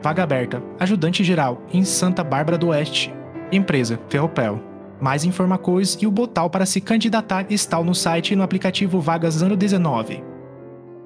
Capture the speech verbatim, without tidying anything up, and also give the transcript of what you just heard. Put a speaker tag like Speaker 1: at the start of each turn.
Speaker 1: Vaga aberta, ajudante geral, em Santa Bárbara do Oeste. Empresa, Ferropel. Mais informações e o botão para se candidatar está no site e no aplicativo Vagas Ano dezenove.